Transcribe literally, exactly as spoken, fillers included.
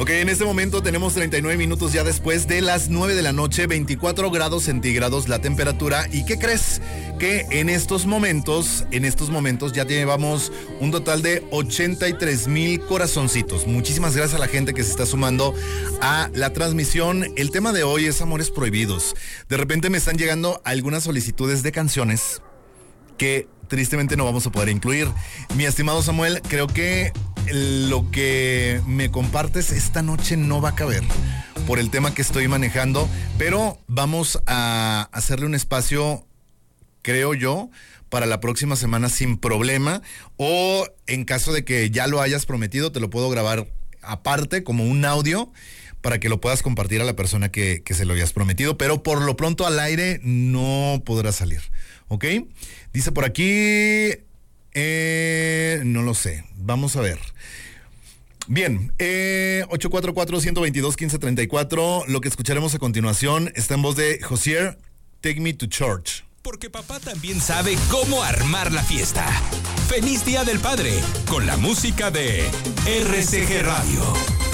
Ok, en este momento tenemos treinta y nueve minutos ya después de las nueve de la noche, veinticuatro grados centígrados la temperatura. ¿Y qué crees? Que en estos momentos, en estos momentos ya llevamos un total de ochenta y tres mil corazoncitos. Muchísimas gracias a la gente que se está sumando a la transmisión. El tema de hoy es amores prohibidos. De repente me están llegando algunas solicitudes de canciones que tristemente no vamos a poder incluir. Mi estimado Samuel, creo que lo que me compartes esta noche no va a caber por el tema que estoy manejando, pero vamos a hacerle un espacio, creo yo, para la próxima semana sin problema, o en caso de que ya lo hayas prometido, te lo puedo grabar aparte como un audio para que lo puedas compartir a la persona que, que se lo hayas prometido, pero por lo pronto al aire no podrá salir, ¿ok? Dice por aquí, eh, no lo sé, vamos a ver. Bien, eh, ocho cuatro cuatro, uno dos dos, uno cinco tres cuatro, lo que escucharemos a continuación está en voz de Josier, Take Me to Church. Porque papá también sabe cómo armar la fiesta. ¡Feliz Día del Padre! Con la música de R C G Radio.